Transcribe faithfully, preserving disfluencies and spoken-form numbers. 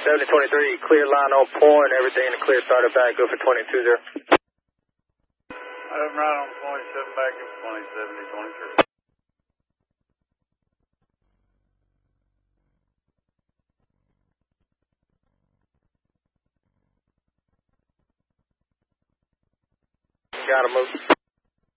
seventy twenty-three, clear line on point, everything in the clear, started back, go for twenty-two there. I'm right on twenty-seven, back up twenty seventy twenty-three. Gotta move.